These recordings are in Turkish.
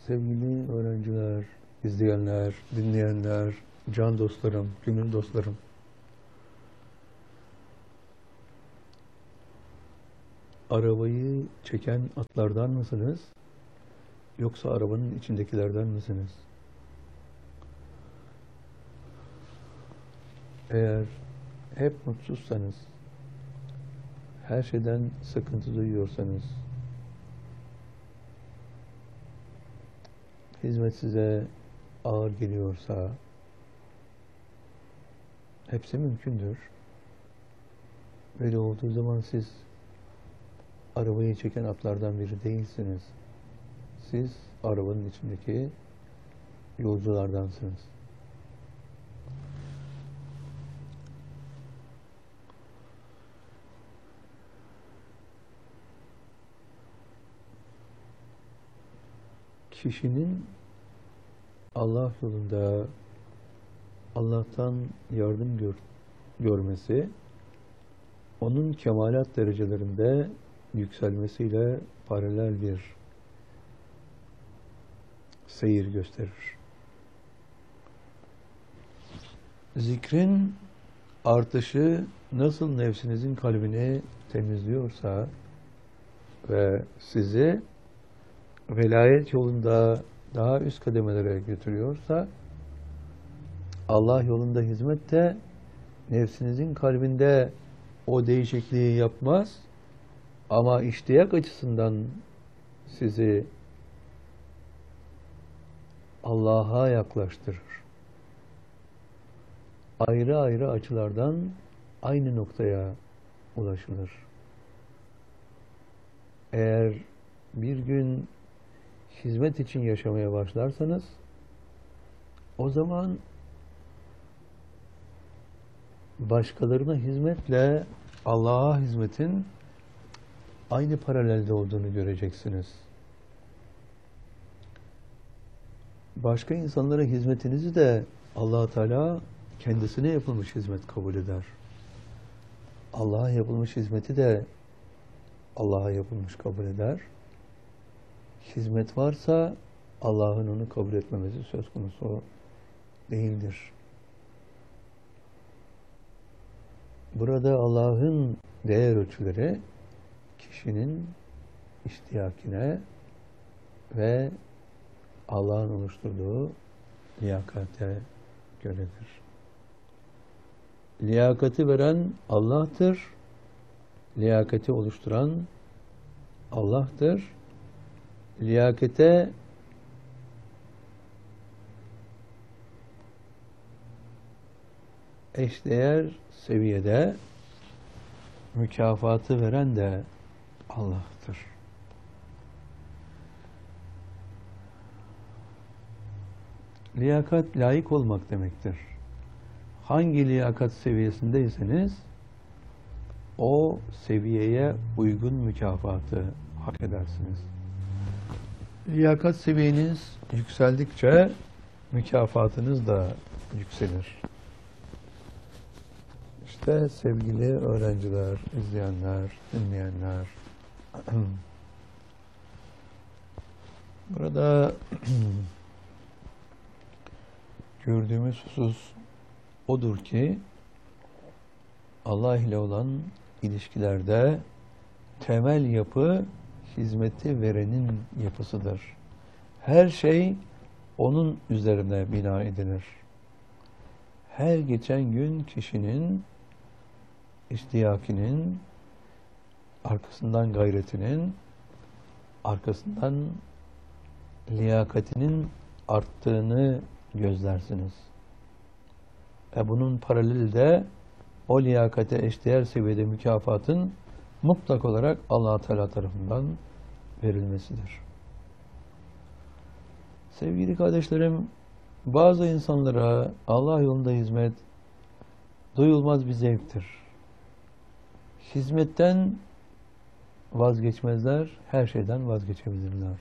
Sevgili öğrenciler, izleyenler, dinleyenler, can dostlarım, gönül dostlarım. Arabayı çeken atlardan mısınız? Yoksa arabanın içindekilerden misiniz? Eğer hep mutsuzsanız, her şeyden sıkıntı duyuyorsanız, hizmet size ağır geliyorsa, hepsi mümkündür. Böyle olduğu zaman siz arabayı çeken atlardan biri değilsiniz. Siz arabanın içindeki yolculardansınız. Kişinin Allah yolunda Allah'tan yardım görmesi, onun kemalat derecelerinde yükselmesiyle paralel bir seyir gösterir. Zikrin artışı nasıl nefsinizin kalbini temizliyorsa ve sizi velayet yolunda daha üst kademelere götürüyorsa, Allah yolunda hizmet de nefsinizin kalbinde o değişikliği yapmaz ama iştiyak açısından sizi Allah'a yaklaştırır. Ayrı ayrı açılardan aynı noktaya ulaşılır. Eğer bir gün hizmet için yaşamaya başlarsanız, o zaman başkalarına hizmetle Allah'a hizmetin aynı paralelde olduğunu göreceksiniz. Başka insanlara hizmetinizi de Allah Teala kendisine yapılmış hizmet kabul eder. Allah'a yapılmış hizmeti de Allah'a yapılmış kabul eder. Hizmet varsa Allah'ın onu kabul etmemesi söz konusu değildir. Burada Allah'ın değer ölçüleri kişinin iştiyakine ve Allah'ın oluşturduğu liyakate göredir. Liyakati veren Allah'tır. Liyakati oluşturan Allah'tır. Liyakate eşdeğer seviyede mükafatı veren de Allah'tır. Liyakat layık olmak demektir. Hangi liyakat seviyesindeyseniz o seviyeye uygun mükafatı hak edersiniz. Liyakat seviyeniz yükseldikçe mükafatınız da yükselir. İşte sevgili öğrenciler, izleyenler, dinleyenler, burada gördüğümüz husus odur ki Allah ile olan ilişkilerde temel yapı hizmeti verenin yapısıdır. Her şey onun üzerine bina edilir. Her geçen gün kişinin iştiyakinin, arkasından gayretinin, arkasından liyakatinin arttığını gözlersiniz. Bunun paraleli de o liyakate eşdeğer seviyede mükafatın mutlak olarak Allah Teala tarafından verilmesidir. Sevgili kardeşlerim, bazı insanlara Allah yolunda hizmet doyulmaz bir zevktir. Hizmetten vazgeçmezler, her şeyden vazgeçebilirler.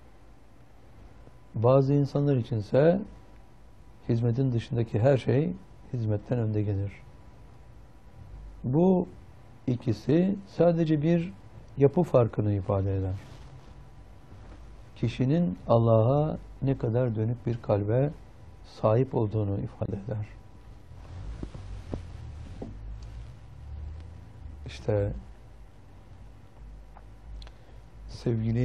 Bazı insanlar içinse hizmetin dışındaki her şey hizmetten önde gelir. Bu ikisi sadece bir yapı farkını ifade eder. kişinin Allah'a ne kadar dönük bir kalbe sahip olduğunu ifade eder. İşte sevgili